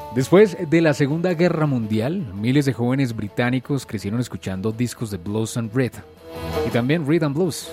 Después de la Segunda Guerra Mundial, miles de jóvenes británicos crecieron escuchando discos de blues and rhythm, y también rhythm blues.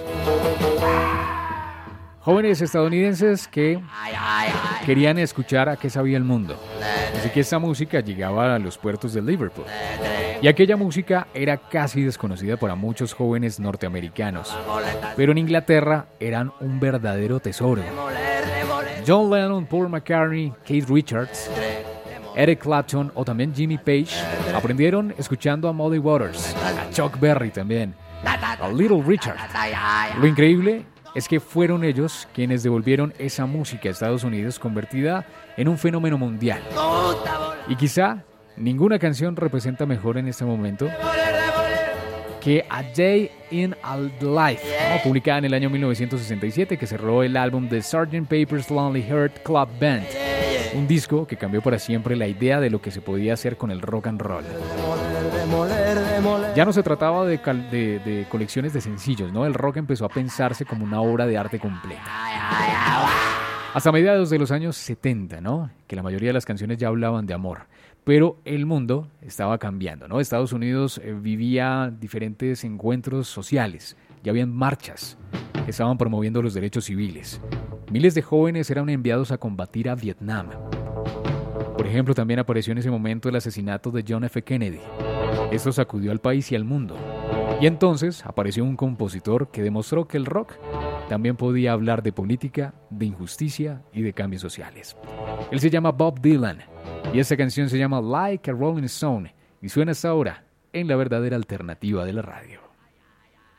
Jóvenes estadounidenses que querían escuchar a qué sabía el mundo. Así que esta música llegaba a los puertos de Liverpool. Y aquella música era casi desconocida para muchos jóvenes norteamericanos. Pero en Inglaterra eran un verdadero tesoro. John Lennon, Paul McCartney, Keith Richards, Eric Clapton o también Jimmy Page aprendieron escuchando a Muddy Waters, a Chuck Berry también, a Little Richard. Lo increíble es que fueron ellos quienes devolvieron esa música a Estados Unidos convertida en un fenómeno mundial. Y quizá ninguna canción representa mejor en este momento que A Day in a Life, ¿no? Publicada en el año 1967, que cerró el álbum de Sgt. Pepper's Lonely Heart Club Band, un disco que cambió para siempre la idea de lo que se podía hacer con el rock and roll. Ya no se trataba de colecciones de sencillos, ¿no? El rock empezó a pensarse como una obra de arte completa. Hasta mediados de los años 70, ¿no? Que la mayoría de las canciones ya hablaban de amor. Pero el mundo estaba cambiando, ¿no? Estados Unidos vivía diferentes encuentros sociales. Ya habían marchas que estaban promoviendo los derechos civiles. Miles de jóvenes eran enviados a combatir a Vietnam. Por ejemplo, también apareció en ese momento el asesinato de John F. Kennedy. Esto sacudió al país y al mundo. Y entonces apareció un compositor que demostró que el rock también podía hablar de política, de injusticia y de cambios sociales. Él se llama Bob Dylan y esta canción se llama Like a Rolling Stone y suena hasta ahora en la verdadera alternativa de la radio.